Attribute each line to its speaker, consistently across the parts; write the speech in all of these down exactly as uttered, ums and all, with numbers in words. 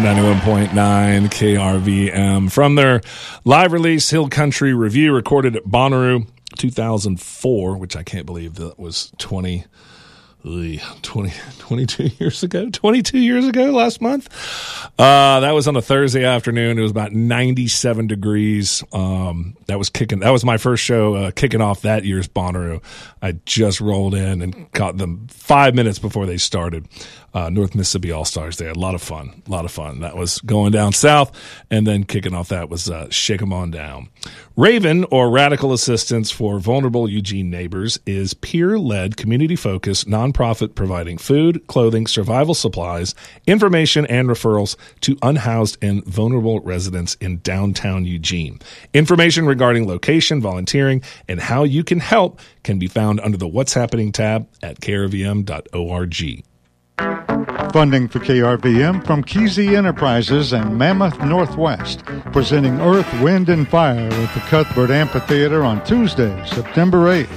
Speaker 1: ninety-one point nine K R V M. From their live release, Hill Country Review, recorded at Bonnaroo two thousand four, which I can't believe that was twenty, twenty, twenty-two years ago. twenty-two years ago last month. Uh, that was on a Thursday afternoon. It was about ninety-seven degrees. Um, that was kicking. That was my first show uh, kicking off that year's Bonnaroo. I just rolled in and caught them five minutes before they started. Uh, North Mississippi All-Stars. They had a lot of fun, a lot of fun. That was going down south, and then kicking off that was uh, Shake 'em On Down. Raven, or Radical Assistance for Vulnerable Eugene Neighbors, is peer-led, community-focused nonprofit providing food, clothing, survival supplies, information, and referrals to unhoused and vulnerable residents in downtown Eugene. Information regarding location, volunteering, and how you can help can be found under the What's Happening tab at k r v m dot org.
Speaker 2: Funding for K R V M from Kesey Enterprises and Mammoth Northwest, presenting Earth, Wind, and Fire at the Cuthbert Amphitheater on Tuesday, September eighth.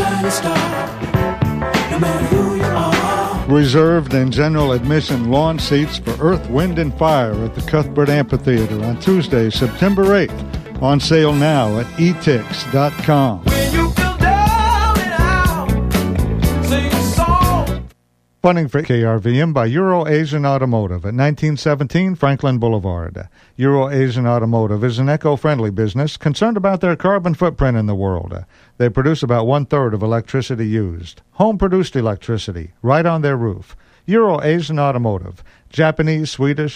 Speaker 2: Reserved and general admission lawn seats for Earth, Wind, and Fire at the Cuthbert Amphitheater on Tuesday, September eighth. On sale now at e tix dot com. Funding for K R V M by Euro-Asian Automotive at nineteen seventeen Franklin Boulevard. Euro-Asian Automotive is an eco-friendly business concerned about their carbon footprint in the world. They produce about one-third of electricity used. Home-produced electricity, right on their roof. Euro-Asian Automotive. Japanese, Swedish,